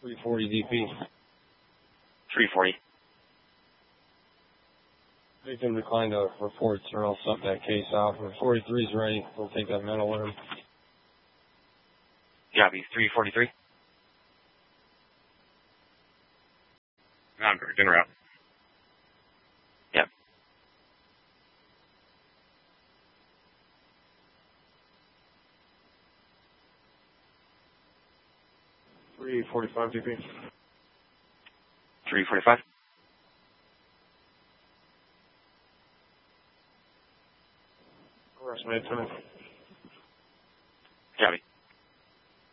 340 DP. 340. They can decline the reports or I'll sub that case off. When 43 is ready, we'll take that mental with him. Copy. 343. I'm en route. Yep. 345 DP. 345. Arrest made, 10. Copy.